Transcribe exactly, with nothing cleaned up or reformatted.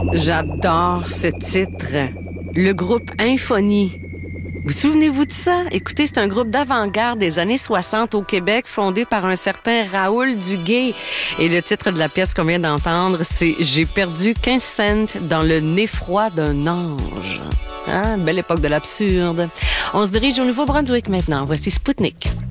J'adore ce titre. Le groupe Infonie. Vous souvenez-vous de ça? Écoutez, c'est un groupe d'avant-garde des années soixante au Québec, fondé par un certain Raoul Duguay. Et le titre de la pièce qu'on vient d'entendre, c'est « J'ai perdu quinze cents dans le nez froid d'un ange ». Hein? Belle époque de l'absurde. On se dirige au Nouveau-Brunswick maintenant. Voici Spoutnik.